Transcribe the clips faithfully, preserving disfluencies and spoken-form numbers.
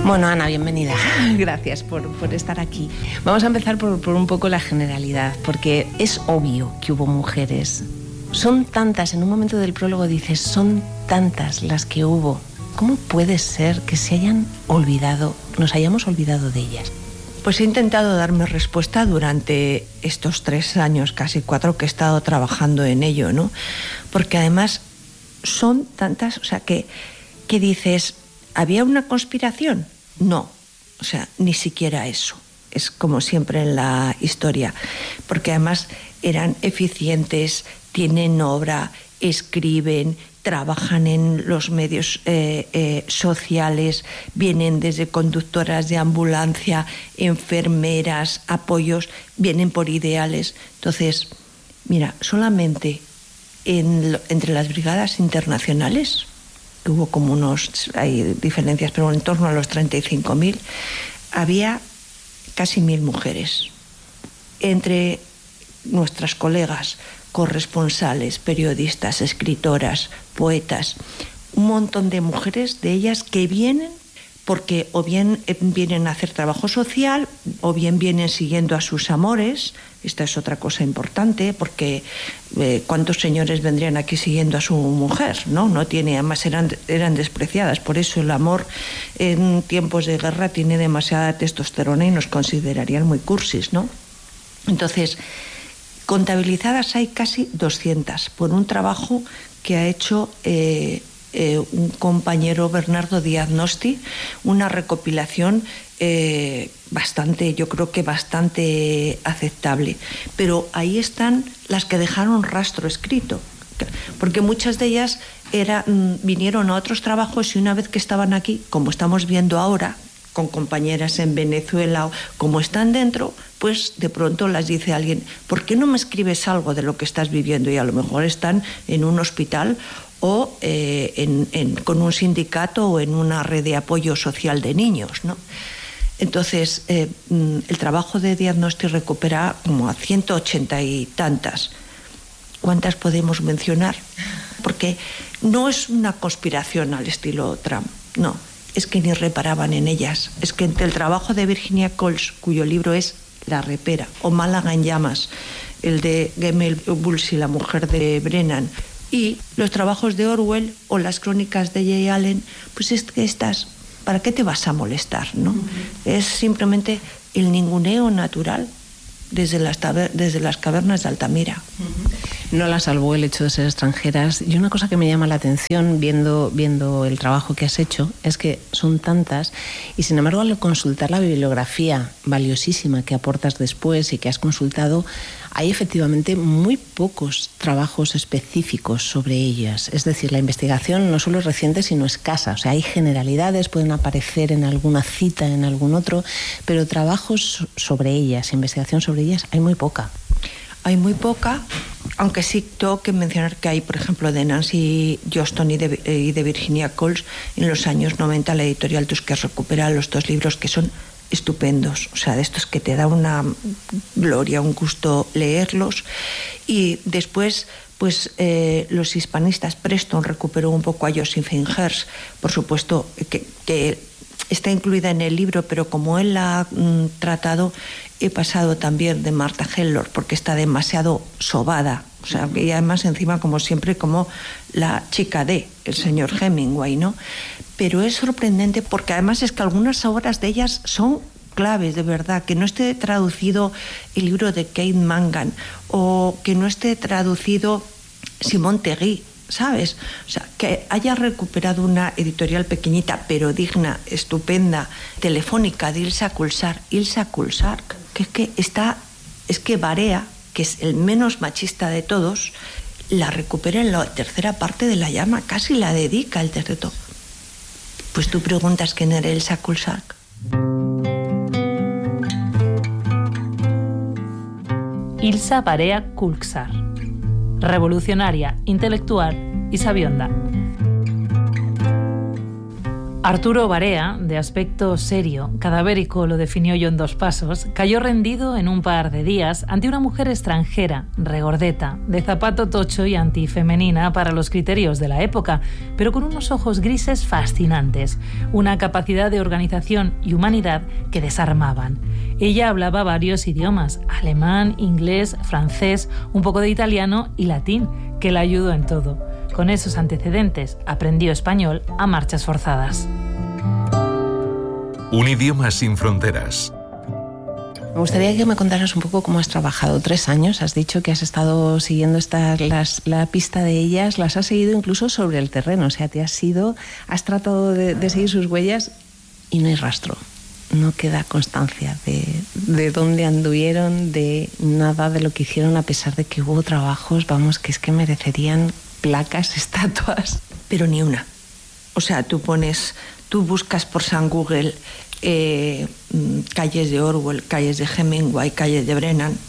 Bueno, Ana, bienvenida. Gracias por, por estar aquí. Vamos a empezar por, por un poco la generalidad, porque es obvio que hubo mujeres. Son tantas, en un momento del prólogo dices, son tantas las que hubo. ¿Cómo puede ser que se hayan olvidado, nos hayamos olvidado de ellas? Pues he intentado darme respuesta durante estos tres años, casi cuatro, que he estado trabajando en ello, ¿no? Porque además son tantas, o sea, que, que dices, ¿había una conspiración? No, o sea, ni siquiera eso. Es como siempre en la historia, porque además eran eficientes, tienen obra, escriben, trabajan en los medios eh, eh, sociales, vienen desde conductoras de ambulancia, enfermeras, apoyos, vienen por ideales. Entonces, mira, solamente en, entre las brigadas internacionales, que hubo como unos, hay diferencias, pero en torno a los treinta y cinco mil, había casi mil mujeres. Entre nuestras colegas, corresponsales, periodistas, escritoras, poetas, un montón de mujeres, de ellas que vienen porque o bien vienen a hacer trabajo social o bien vienen siguiendo a sus amores. Esta es otra cosa importante, porque eh, ¿cuántos señores vendrían aquí siguiendo a su mujer? No, no tiene, además eran, eran despreciadas. Por eso el amor en tiempos de guerra tiene demasiada testosterona y nos considerarían muy cursis, ¿no? Entonces, contabilizadas hay casi doscientas por un trabajo que ha hecho eh, eh, un compañero, Bernardo Díaz Nosti, una recopilación eh, bastante, yo creo que bastante aceptable. Pero ahí están las que dejaron rastro escrito, porque muchas de ellas era, vinieron a otros trabajos y una vez que estaban aquí, como estamos viendo ahora, con compañeras en Venezuela, como están dentro, pues de pronto las dice alguien, ¿por qué no me escribes algo de lo que estás viviendo? Y a lo mejor están en un hospital o eh, en, en, con un sindicato o en una red de apoyo social de niños, ¿no? Entonces, eh, el trabajo de Díaz Nosti recupera como a ciento ochenta y tantas. ¿Cuántas podemos mencionar? Porque no es una conspiración al estilo Trump, no. Es que ni reparaban en ellas. Es que entre el trabajo de Virginia Coles, cuyo libro es La repera, o Málaga en llamas, el de Gemel Bulsi, la mujer de Brennan, y los trabajos de Orwell o las crónicas de Jay Allen, pues es que estas, ¿para qué te vas a molestar, no? Uh-huh. Es simplemente el ninguneo natural desde las, taber- desde las cavernas de Altamira. Uh-huh. No la salvó el hecho de ser extranjeras. Y una cosa que me llama la atención viendo, viendo el trabajo que has hecho es que son tantas y sin embargo al consultar la bibliografía valiosísima que aportas después y que has consultado, hay efectivamente muy pocos trabajos específicos sobre ellas. Es decir, la investigación no solo es reciente sino escasa. O sea, hay generalidades, pueden aparecer en alguna cita, en algún otro, pero trabajos sobre ellas, investigación sobre ellas, hay muy poca. Hay muy poca, aunque sí tengo que mencionar que hay, por ejemplo, de Nancy Johnston y de, y de Virginia Coles, en los años noventa la editorial Tusquets recupera los dos libros que son estupendos, o sea, de estos que te da una gloria, un gusto leerlos. Y después, pues eh, los hispanistas, Preston recuperó un poco a Josephine Hearst, por supuesto, que, que está incluida en el libro, pero como él la ha mm, tratado, he pasado también de Martha Hellor, porque está demasiado sobada, o sea, y además encima, como siempre, como la chica de el señor Hemingway, ¿no? Pero es sorprendente porque además es que algunas obras de ellas son claves, de verdad, que no esté traducido el libro de Kate Mangan o que no esté traducido Simone Tegui, ¿sabes? O sea, que haya recuperado una editorial pequeñita, pero digna, estupenda, Telefónica, de Ilsa Kulsar, Ilsa Kulsar, que es que está, es que Barea, que es el menos machista de todos, la recupera en la tercera parte de La llama, casi la dedica al tercero. Pues tú preguntas quién era Ilsa Kulsar. Ilsa Barea Kulsar, revolucionaria, intelectual y sabionda. Arturo Barea, de aspecto serio, cadavérico lo definió yo en dos pasos, cayó rendido en un par de días ante una mujer extranjera, regordeta, de zapato tocho y antifemenina para los criterios de la época, pero con unos ojos grises fascinantes, una capacidad de organización y humanidad que desarmaban. Ella hablaba varios idiomas, alemán, inglés, francés, un poco de italiano y latín, que la ayudó en todo. Con esos antecedentes, aprendió español a marchas forzadas. Un idioma sin fronteras. Me gustaría que me contaras un poco cómo has trabajado. Tres años, has dicho que has estado siguiendo estas, las, la pista de ellas, las has seguido incluso sobre el terreno, o sea, te has ido, has tratado de, de seguir sus huellas y no hay rastro. No queda constancia de, de dónde anduvieron, de nada de lo que hicieron, a pesar de que hubo trabajos, vamos, que es que merecerían placas, estatuas. Pero ni una. O sea, tú pones, tú buscas por San Google eh, calles de Orwell, calles de Hemingway, calles de Brennan.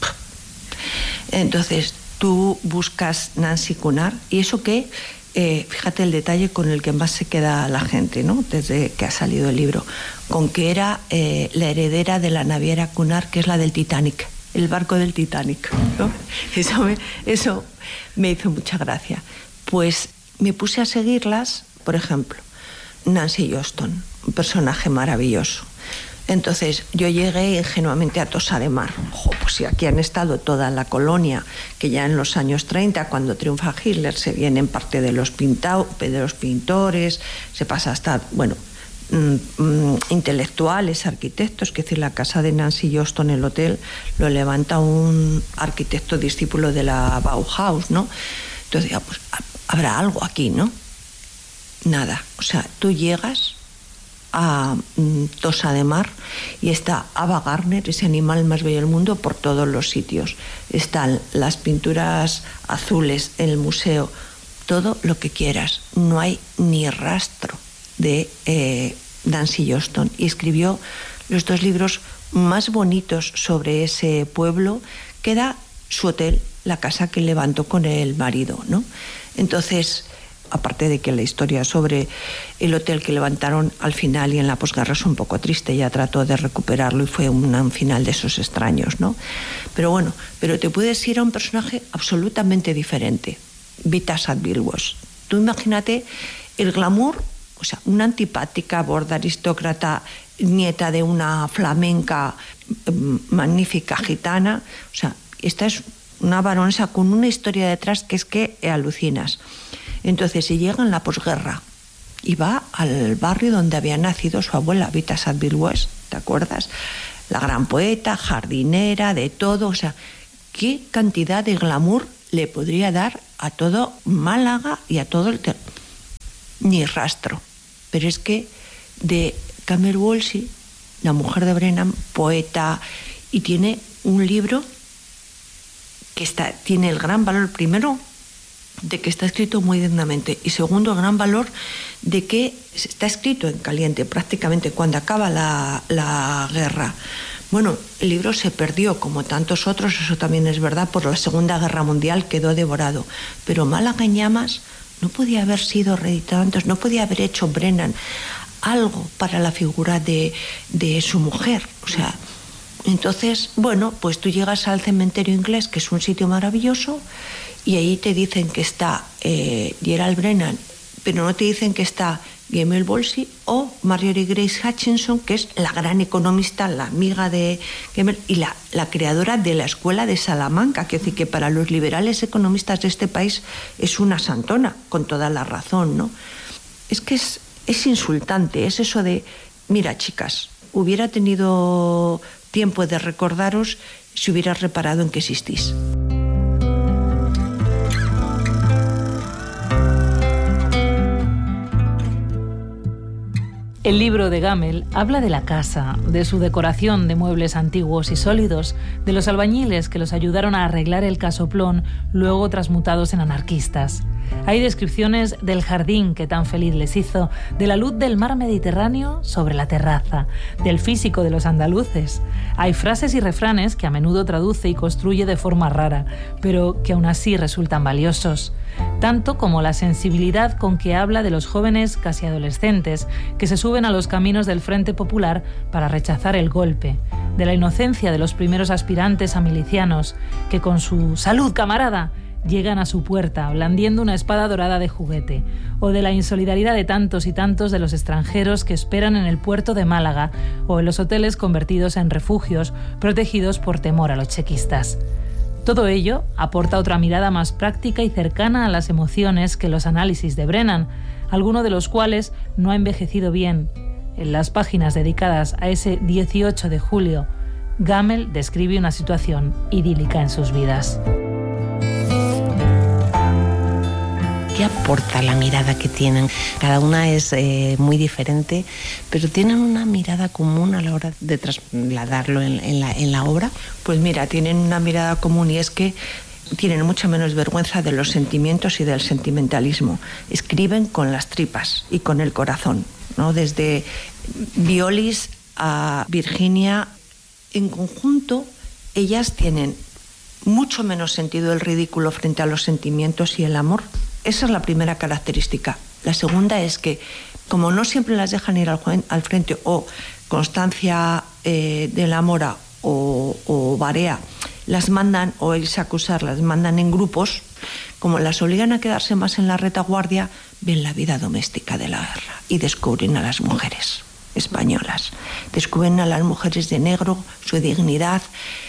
Entonces, tú buscas Nancy Cunard, y eso que, eh, fíjate el detalle con el que más se queda la gente, ¿no? Desde que ha salido el libro, con que era eh, la heredera de la naviera Cunard, que es la del Titanic, el barco del Titanic, ¿no? Eso me, eso me hizo mucha gracia. Pues me puse a seguirlas, por ejemplo, Nancy Johnston, un personaje maravilloso. Entonces yo llegué ingenuamente a Tossa de Mar. Ojo, pues si aquí han estado toda la colonia, que ya en los años treinta, cuando triunfa Hitler, se viene en parte de los, pintao, de los pintores, se pasa hasta, bueno, mm, intelectuales, arquitectos, que es decir, la casa de Nancy Johnston, el hotel, lo levanta un arquitecto discípulo de la Bauhaus, ¿no? Entonces, ya, pues habrá algo aquí, ¿no? Nada. O sea, tú llegas a mm, Tossa de Mar y está Ava Gardner, ese animal más bello del mundo, por todos los sitios. Están las pinturas azules en el museo, todo lo que quieras. No hay ni rastro de eh, Nancy Johnston. Y escribió los dos libros más bonitos sobre ese pueblo, que era su hotel, la casa que levantó con el marido, ¿no? Entonces, aparte de que la historia sobre el hotel que levantaron al final y en la posguerra es un poco triste, ella trató de recuperarlo y fue un, un final de esos extraños, ¿no? Pero bueno, pero te puedes ir a un personaje absolutamente diferente, Vita Sackville-West. Tú imagínate el glamour, o sea, una antipática, borda, aristócrata, nieta de una flamenca magnífica gitana, o sea, esta es una baronesa con una historia detrás que es que alucinas. Entonces se llega en la posguerra y va al barrio donde había nacido su abuela, Vita Sackville-West, ¿te acuerdas? La gran poeta, jardinera, de todo, o sea, ¿qué cantidad de glamour le podría dar a todo Málaga y a todo el... Ter- Ni rastro. Pero es que de Camille Woolsey, la mujer de Brennan, poeta, y tiene un libro que está, tiene el gran valor, primero, de que está escrito muy dignamente, y segundo, el gran valor de que está escrito en caliente, prácticamente cuando acaba la, la guerra. Bueno, el libro se perdió, como tantos otros, eso también es verdad, por la Segunda Guerra Mundial quedó devorado, pero Málaga en llamas no podía haber sido reeditado antes, no podía haber hecho Brennan algo para la figura de, de su mujer, o sea... Entonces, bueno, pues tú llegas al cementerio inglés, que es un sitio maravilloso, y ahí te dicen que está eh, Gerald Brennan, pero no te dicen que está Camille Woolsey o Marjorie Grace Hutchinson, que es la gran economista, la amiga de Camille y la, la creadora de la Escuela de Salamanca, que es decir, que para los liberales economistas de este país es una santona, con toda la razón, ¿no? Es que es, es insultante, es eso de, mira, chicas, hubiera tenido tiempo de recordaros si hubieras reparado en que existís. El libro de Gamel habla de la casa, de su decoración de muebles antiguos y sólidos, de los albañiles que los ayudaron a arreglar el casoplón, luego transmutados en anarquistas. Hay descripciones del jardín que tan feliz les hizo, de la luz del mar Mediterráneo sobre la terraza, del físico de los andaluces. Hay frases y refranes que a menudo traduce y construye de forma rara, pero que aún así resultan valiosos. Tanto como la sensibilidad con que habla de los jóvenes casi adolescentes que se suben a los caminos del Frente Popular para rechazar el golpe, de la inocencia de los primeros aspirantes a milicianos que con su «salud, camarada» llegan a su puerta blandiendo una espada dorada de juguete, o de la insolidaridad de tantos y tantos de los extranjeros que esperan en el puerto de Málaga o en los hoteles convertidos en refugios protegidos por temor a los chequistas. Todo ello aporta otra mirada más práctica y cercana a las emociones que los análisis de Brennan, alguno de los cuales no ha envejecido bien. En las páginas dedicadas a ese dieciocho de julio, Gammel describe una situación idílica en sus vidas. ¿Qué aporta la mirada que tienen? Cada una es eh, muy diferente, pero tienen una mirada común a la hora de trasladarlo en, en, la, en la obra. Pues mira, tienen una mirada común y es que tienen mucha menos vergüenza de los sentimientos y del sentimentalismo. Escriben con las tripas y con el corazón, ¿no? Desde Violis a Virginia, en conjunto, ellas tienen mucho menos sentido del ridículo frente a los sentimientos y el amor. Esa es la primera característica. La segunda es que, como no siempre las dejan ir al, al frente, o Constancia eh, de la Mora o, o Barea las mandan, o Elsa Acusar las mandan en grupos, como las obligan a quedarse más en la retaguardia, ven la vida doméstica de la guerra y descubren a las mujeres españolas, descubren a las mujeres de negro, su dignidad.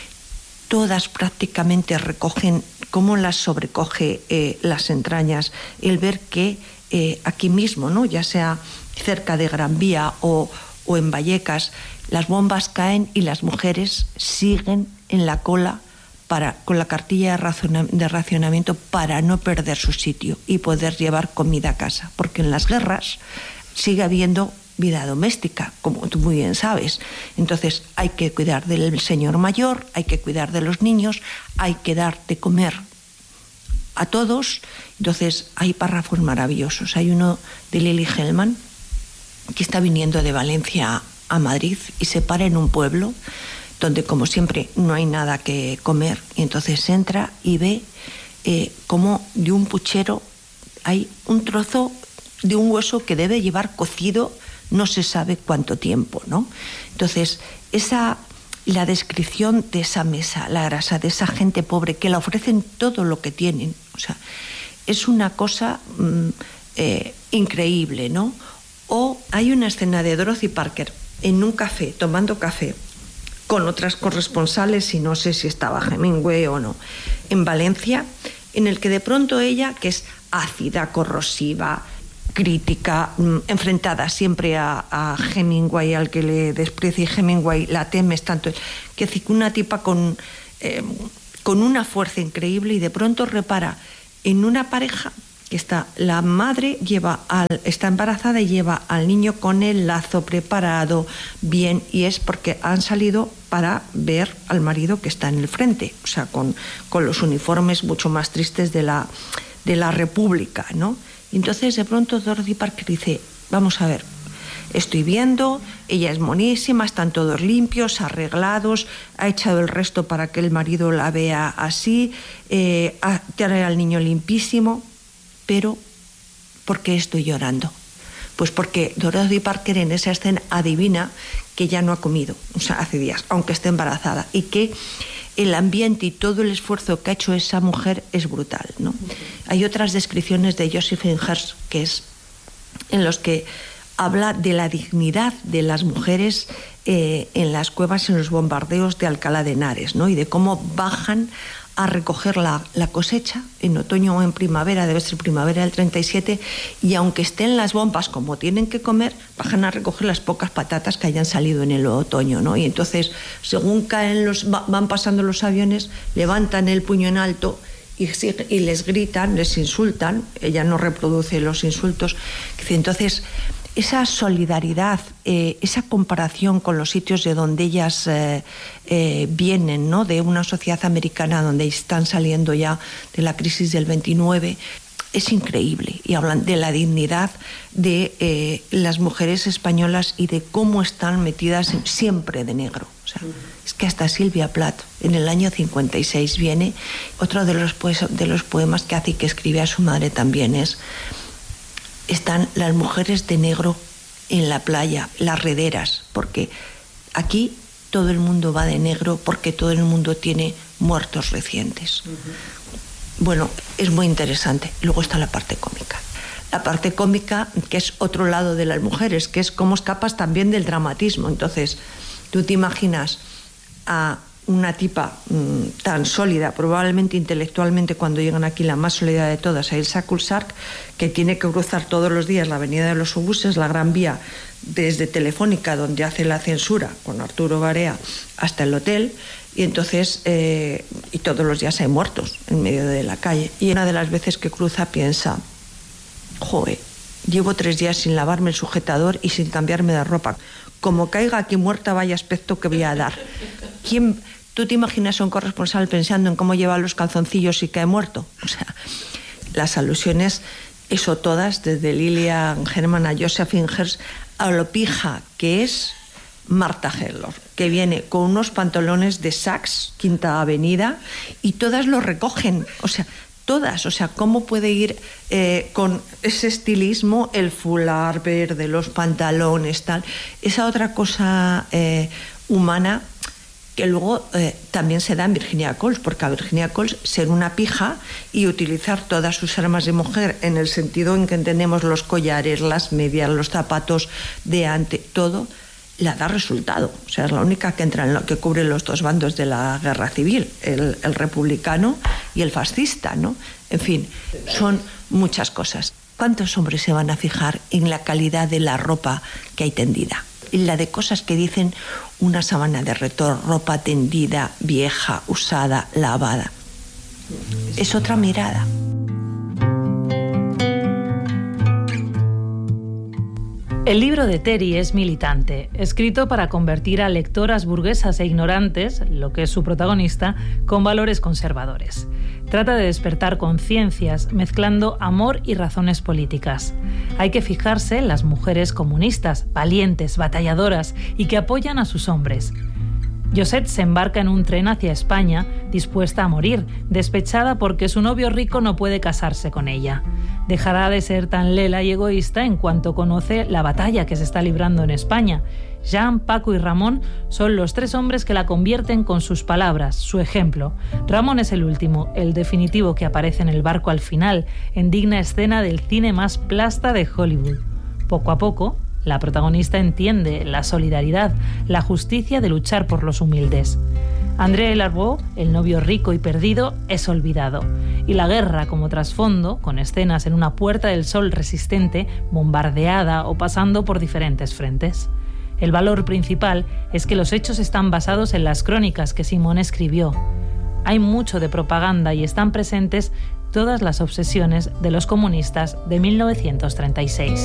Todas prácticamente recogen cómo las sobrecoge eh, las entrañas el ver que eh, aquí mismo, ¿no? Ya sea cerca de Gran Vía o, o en Vallecas, las bombas caen y las mujeres siguen en la cola para, con la cartilla de, raciona, de racionamiento para no perder su sitio y poder llevar comida a casa, porque en las guerras sigue habiendo vida doméstica, como tú muy bien sabes. Entonces hay que cuidar del señor mayor, hay que cuidar de los niños, hay que dar de comer a todos. Entonces hay párrafos maravillosos. Hay uno de Lili Hellman que está viniendo de Valencia a Madrid y se para en un pueblo donde, como siempre, no hay nada que comer, y entonces entra y ve eh, como de un puchero hay un trozo de un hueso que debe llevar cocido no se sabe cuánto tiempo, ¿no? Entonces, esa, la descripción de esa mesa, la grasa de esa gente pobre que la ofrecen todo lo que tienen, o sea, es una cosa mmm, eh, increíble, ¿no? O hay una escena de Dorothy Parker en un café, tomando café, con otras corresponsales, y no sé si estaba Hemingway o no, en Valencia, en el que de pronto ella, que es ácida, corrosiva, crítica, enfrentada siempre a, a Hemingway, al que le desprecia, y Hemingway la temes tanto, que es una tipa con, eh, con una fuerza increíble, y de pronto repara en una pareja que está, la madre lleva al, está embarazada y lleva al niño con el lazo preparado bien, y es porque han salido para ver al marido que está en el frente, o sea, con, con los uniformes mucho más tristes de la, de la República, ¿no? Entonces de pronto Dorothy Parker dice, vamos a ver, estoy viendo, ella es monísima, están todos limpios, arreglados, ha echado el resto para que el marido la vea así, eh, tiene al niño limpísimo, pero ¿por qué estoy llorando? Pues porque Dorothy Parker en esa escena adivina que ya no ha comido, o sea, hace días, aunque esté embarazada, y que el ambiente y todo el esfuerzo que ha hecho esa mujer es brutal, ¿no? Hay otras descripciones de Josephine Hearst, que es en los que habla de la dignidad de las mujeres eh, en las cuevas, en los bombardeos de Alcalá de Henares, ¿no? Y de cómo bajan a recoger la, la cosecha en otoño o en primavera, debe ser primavera del treinta y siete, y aunque estén las bombas como tienen que comer, bajan a recoger las pocas patatas que hayan salido en el otoño, ¿no? Y entonces, según caen los, van pasando los aviones, levantan el puño en alto y, y les gritan, les insultan. Ella no reproduce los insultos. Entonces, esa solidaridad, eh, esa comparación con los sitios de donde ellas eh, eh, vienen, ¿no? De una sociedad americana donde están saliendo ya de la crisis del veintinueve, es increíble. Y hablan de la dignidad de eh, las mujeres españolas y de cómo están metidas siempre de negro. O sea, es que hasta Silvia Plath, en el año cincuenta y seis, viene, otro de los, pues, de los poemas que hace y que escribe a su madre también es, están las mujeres de negro en la playa, las rederas, porque aquí todo el mundo va de negro porque todo el mundo tiene muertos recientes. Uh-huh. Bueno, es muy interesante. Luego está la parte cómica. La parte cómica, que es otro lado de las mujeres, que es cómo escapas también del dramatismo. Entonces, tú te imaginas a una tipa mmm, tan sólida, probablemente intelectualmente cuando llegan aquí la más sólida de todas, a Ilsa Kullsack, que tiene que cruzar todos los días la avenida de los Obuses, la Gran Vía, desde Telefónica, donde hace la censura con Arturo Barea, hasta el hotel, y entonces eh, y todos los días hay muertos en medio de la calle. Y una de las veces que cruza piensa, joder, llevo tres días sin lavarme el sujetador y sin cambiarme de ropa. Como caiga aquí muerta, vaya aspecto que voy a dar. ¿Quién, tú te imaginas a un corresponsal pensando en cómo lleva los calzoncillos y cae muerto? O sea, las alusiones, eso todas, desde Lilian Herman a Josephine Hearst, a lo pija que es Marta Hellor, que viene con unos pantalones de Saks, Quinta Avenida, y todas lo recogen. O sea, todas, o sea, cómo puede ir eh, con ese estilismo, el fular verde, los pantalones, tal, esa otra cosa eh, humana que luego eh, también se da en Virginia Coles, porque a Virginia Coles ser una pija y utilizar todas sus armas de mujer en el sentido en que entendemos los collares, las medias, los zapatos de ante, todo, la da resultado. O sea, es la única que entra en lo que cubre los dos bandos de la guerra civil, el, el republicano y el fascista, ¿no? En fin, son muchas cosas. ¿Cuántos hombres se van a fijar en la calidad de la ropa que hay tendida? En la de cosas que dicen una sábana de retor, ropa tendida, vieja, usada, lavada. Es otra mirada. El libro de Terry es militante, escrito para convertir a lectoras burguesas e ignorantes, lo que es su protagonista, con valores conservadores. Trata de despertar conciencias mezclando amor y razones políticas. Hay que fijarse en las mujeres comunistas, valientes, batalladoras y que apoyan a sus hombres. Josette se embarca en un tren hacia España, dispuesta a morir, despechada porque su novio rico no puede casarse con ella. Dejará de ser tan lela y egoísta en cuanto conoce la batalla que se está librando en España. Jean, Paco y Ramón son los tres hombres que la convierten con sus palabras, su ejemplo. Ramón es el último, el definitivo que aparece en el barco al final, en digna escena del cine más plasta de Hollywood. Poco a poco, la protagonista entiende la solidaridad, la justicia de luchar por los humildes. André Larbeau, el novio rico y perdido, es olvidado. Y la guerra como trasfondo, con escenas en una Puerta del Sol resistente, bombardeada o pasando por diferentes frentes. El valor principal es que los hechos están basados en las crónicas que Simón escribió. Hay mucho de propaganda y están presentes todas las obsesiones de los comunistas de mil novecientos treinta y seis.